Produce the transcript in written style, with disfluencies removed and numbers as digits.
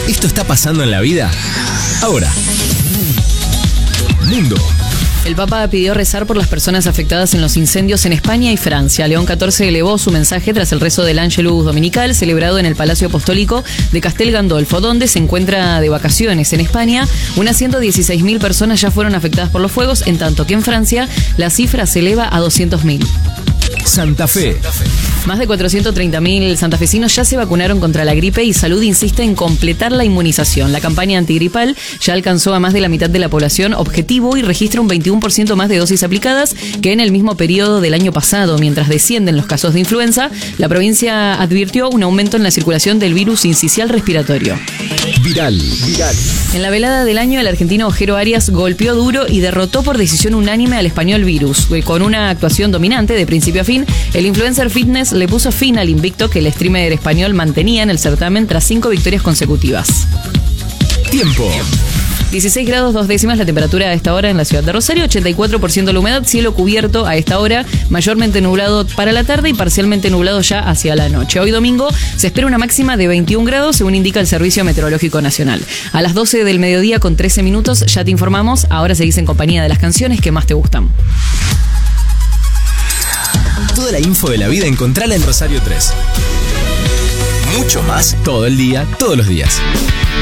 ¿Esto está pasando en la vida? Ahora. Mundo. El Papa pidió rezar por las personas afectadas en los incendios en España y Francia. León XIV elevó su mensaje tras el rezo del Ángelus Dominical celebrado en el Palacio Apostólico de Castel Gandolfo, donde se encuentra de vacaciones en España. Unas 116.000 personas ya fueron afectadas por los fuegos, en tanto que en Francia la cifra se eleva a 200.000. Santa Fe. Más de 430.000 santafesinos ya se vacunaron contra la gripe y Salud insiste en completar la inmunización. La campaña antigripal ya alcanzó a más de la mitad de la población objetivo y registra un 21% más de dosis aplicadas que en el mismo periodo del año pasado. Mientras descienden los casos de influenza, la provincia advirtió un aumento en la circulación del virus sincicial respiratorio. Viral. En la velada del año, el argentino Ojero Arias golpeó duro y derrotó por decisión unánime al español Virus. Con una actuación dominante de principio a fin, el influencer fitness le puso fin al invicto que el streamer español mantenía en el certamen tras 5 victorias consecutivas. Tiempo. 16 grados 2 décimas la temperatura a esta hora en la ciudad de Rosario, 84% la humedad, cielo cubierto a esta hora, mayormente nublado para la tarde y parcialmente nublado ya hacia la noche. Hoy domingo se espera una máxima de 21 grados, según indica el Servicio Meteorológico Nacional. A las 12 del mediodía con 13 minutos ya te informamos, ahora seguís en compañía de las canciones que más te gustan. Toda la info de la vida encontrala en Rosario 3. Mucho más todo el día, todos los días.